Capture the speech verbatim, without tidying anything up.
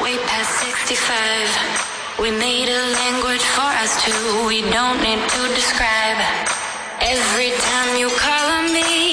way past sixty-five. We made a language for us two. We don't need to describe. Every time you call on me,